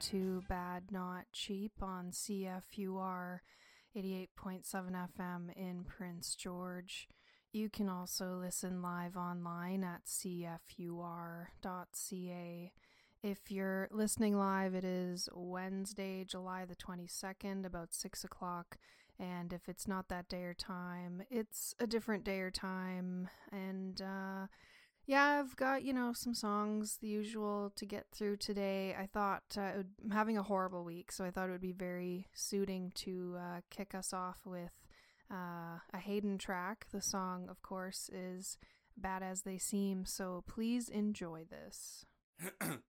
to Bad Not Cheap on CFUR 88.7 FM in Prince George. You can also listen live online at cfur.ca. If you're listening live, it is Wednesday, July the 22nd, about 6 o'clock. And if it's not that day or time, it's a different day or time. And yeah, I've got, some songs, the usual, to get through today. I thought I'm having a horrible week, so I thought it would be very suiting to kick us off with a Hayden track. The song, of course, is Bad As They Seem, so please enjoy this.